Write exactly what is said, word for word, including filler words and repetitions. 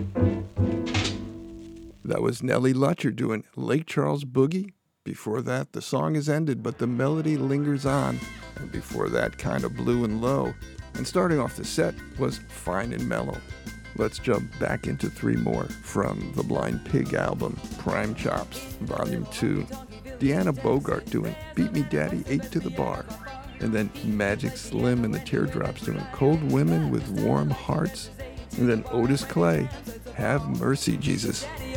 That was Nellie Lutcher doing Lake Charles Boogie. Before that, the song is ended, but the melody lingers on. And before that, Kind of Blue and Low. And starting off the set was Fine and Mellow. Let's jump back into three more from the Blind Pig album, Prime Chops, Volume two. Deanna Bogart doing Beat Me Daddy Eight to the Bar. And then Magic Slim and the Teardrops doing Cold Women with Warm Hearts. And then Otis Clay, Have Mercy, Jesus.